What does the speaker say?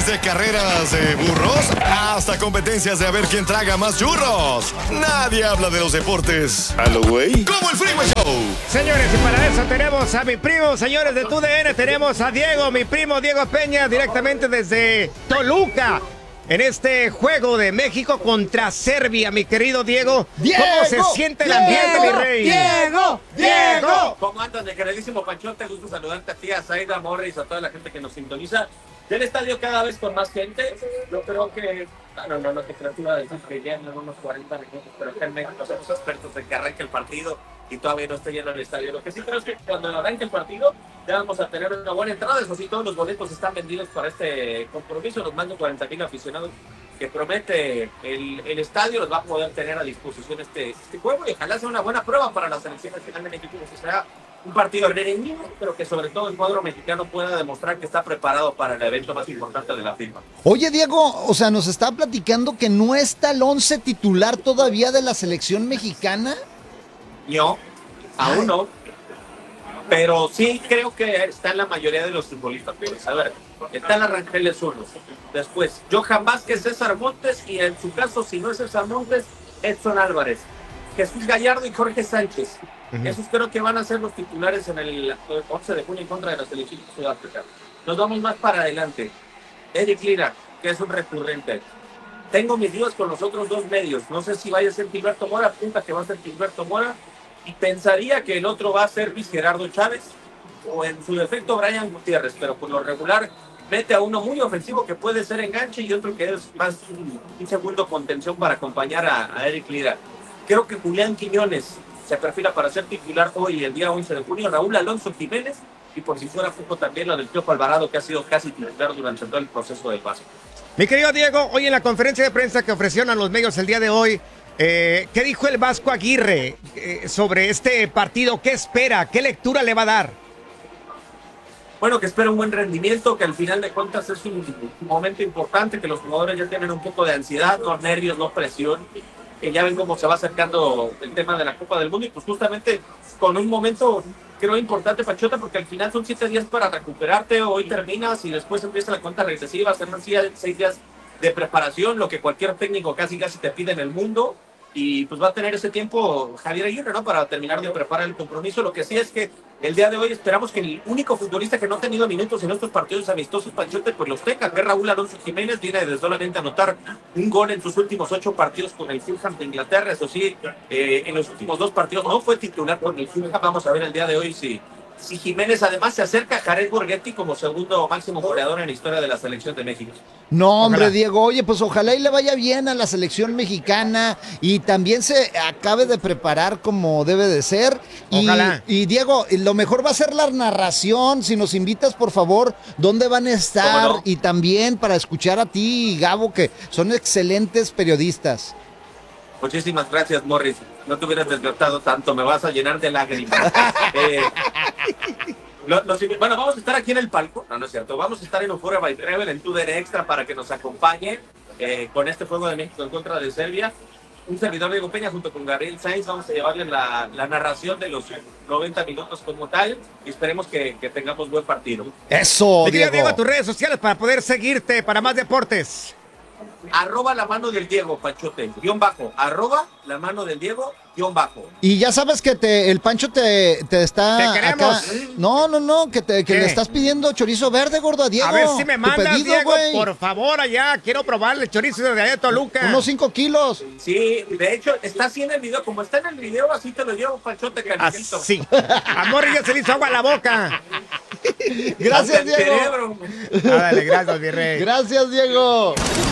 Desde carreras de burros hasta competencias de a ver quién traga más churros. Nadie habla de los deportes a lo güey como el Freeway Show. Señores, y para eso tenemos a mi primo, señores de TUDN, tenemos a Diego, mi primo Diego Peña, directamente desde Toluca. En este juego de México contra Serbia, mi querido Diego. ¿Cómo se siente el ambiente, mi rey? ¡Diego! ¿Cómo andas, mi queridísimo Panchote? Gusto saludarte a ti, a Zaida, Morris, a toda la gente que nos sintoniza. Del estadio cada vez con más gente. Yo creo que... No te creas, iba a decir que ya en unos 40 minutos, pero acá en México somos expertos en que arranque el partido y todavía no esté lleno el estadio. Lo que sí creo es que cuando arranque el partido ya vamos a tener una buena entrada. Eso sí, todos los boletos están vendidos para este compromiso. Los más de 40,000 aficionados que promete el estadio los va a poder tener a disposición este juego, y ojalá sea una buena prueba para la selección nacional de México, que será un partido reñido, pero que sobre todo el cuadro mexicano pueda demostrar que está preparado para el evento más importante de la FIFA. Oye, Diego, o sea, nos está platicando que no está el 11 titular todavía de la selección mexicana. No, aún no. Pero sí creo que está en la mayoría de los futbolistas. A ver, está en Rangel Zurdo. Después, Johan Vázquez, César Montes, y en su caso, si no es César Montes, Edson Álvarez, Jesús Gallardo y Jorge Sánchez. Esos creo que van a ser los titulares en el 11 de junio en contra de la selección de Sudáfrica. Nos vamos más para adelante. Eric Lira, que es un recurrente. Tengo mis dudas con los otros dos medios. No sé si vaya a ser Gilberto Mora, apunta que va a ser Gilberto Mora, y pensaría que el otro va a ser Luis Gerardo Chávez, o en su defecto Brian Gutiérrez, pero por lo regular mete a uno muy ofensivo que puede ser enganche y otro que es más un segundo contención para acompañar a Eric Lira. Creo que Julián Quiñones se perfila para ser titular hoy, el día 11 de junio, Raúl Alonso Jiménez, y por si fuera poco también lo del Piojo Alvarado, que ha sido casi titular durante todo el proceso de paso. Mi querido Diego, hoy en la conferencia de prensa que ofrecieron a los medios el día de hoy, ¿qué dijo el Vasco Aguirre sobre este partido? ¿Qué espera? ¿Qué lectura le va a dar? Bueno, que espera un buen rendimiento, que al final de cuentas es un momento importante, que los jugadores ya tienen un poco de ansiedad, no nervios, no presión, que ya ven cómo se va acercando el tema de la Copa del Mundo, y pues justamente con un momento creo importante, Pachota, porque al final son 7 días para recuperarte. Hoy terminas y después empieza la cuenta regresiva, serán 6 días de preparación, lo que cualquier técnico casi te pide en el mundo, y pues va a tener ese tiempo Javier Aguirre, ¿no?, para terminar de preparar el compromiso. Lo que sí es que el día de hoy esperamos que el único futbolista que no ha tenido minutos en estos partidos amistosos, Panchote, pues los tenga, que es Raúl Alonso Jiménez. Viene de solamente anotar un gol en sus últimos 8 partidos con el Fulham de Inglaterra. Eso sí, en los últimos 2 partidos no fue titular con el Fulham. Vamos a ver el día de hoy si Jiménez además se acerca a Jared Borghetti como segundo máximo goleador en la historia de la selección de México. No, hombre, Ojalá. Diego, oye, pues ojalá y le vaya bien a la selección mexicana y también se acabe de preparar como debe de ser. Ojalá. Y Diego, lo mejor va a ser la narración. Si nos invitas, por favor, ¿dónde van a estar? ¿Cómo no? Y también para escuchar a ti y Gabo, que son excelentes periodistas. Muchísimas gracias, Morris. No te hubieras desgastado tanto, me vas a llenar de lágrimas. Bueno, vamos a estar aquí en el palco. No es cierto. Vamos a estar en Euphoria by Travel, en TUDN Extra, para que nos acompañe con este juego de México en contra de Serbia. Un servidor Diego Peña junto con Gabriel Sainz. Vamos a llevarle la narración de los 90 minutos como tal, y esperemos que tengamos buen partido. Eso, Mi querido Diego. Diego, tus redes sociales para poder seguirte para más deportes. @ la mano del Diego, Panchote, _ @ la mano del Diego, _ Y ya sabes que el Pancho te está Te queremos. acá. No, que ¿Qué? le estás pidiendo chorizo verde, gordo, a Diego. A ver si me Tu mandas, pedido, Diego, güey. por favor, allá. Quiero probarle el chorizo de allá de Toluca. Unos 5 kilos. Sí, de hecho, está así en el video. Como está en el video, así te lo llevo, Panchote, carnalito. Así. Amor, ya se le hizo agua a la boca. Gracias, Hasta el Diego. cerebro. Dale, gracias, mi rey. Gracias, Diego.